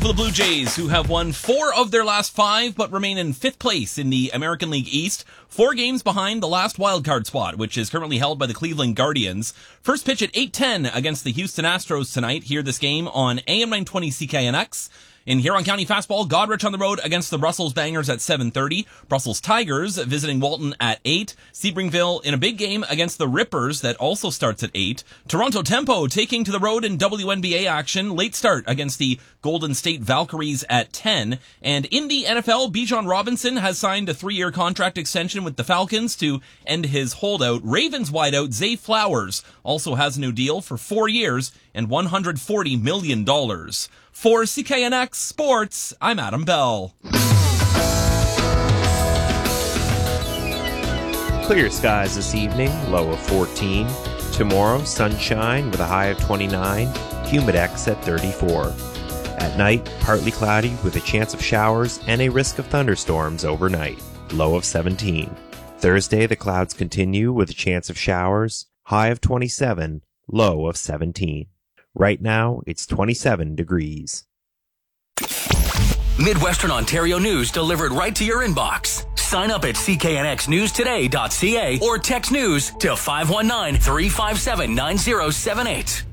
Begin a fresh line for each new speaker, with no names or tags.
the Blue Jays, who have won 4 of their last 5, but remain in 5th place in the American League East, 4 games behind the last wildcard spot, which is currently held by the Cleveland Guardians. First pitch at 8:10 against the Houston Astros tonight. Hear this game on AM 920 CKNX. In Huron County Fastball, Goderich on the road against the Brussels Bangers at 7:30. Brussels Tigers visiting Walton at 8. Sebringville in a big game against the Rippers that also starts at 8. Toronto Tempo taking to the road in WNBA action. Late start against the Golden State Valkyries at 10. And in the NFL, Bijan Robinson has signed a 3-year contract extension with the Falcons to end his holdout. Ravens wideout Zay Flowers also has a new deal for 4 years and $140 million. For CKNX Sports, I'm Adam Bell.
Clear skies this evening, low of 14. Tomorrow, sunshine with a high of 29, humidex at 34. At night, partly cloudy with a chance of showers and a risk of thunderstorms overnight, low of 17. Thursday, the clouds continue with a chance of showers, high of 27, low of 17. Right now, it's 27 degrees.
Midwestern Ontario news delivered right to your inbox. Sign up at cknxnewstoday.ca or text news to 519-357-9078.